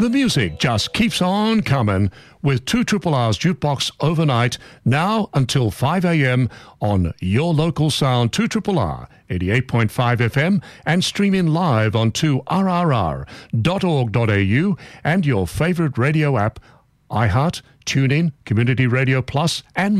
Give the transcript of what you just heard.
The music just keeps on coming with 2RRR's Jukebox Overnight, now until 5 a.m. on your local sound 2RRR 88.5 FM and streaming live on 2rrr.org.au and your favourite radio app, iHeart, TuneIn, Community Radio Plus and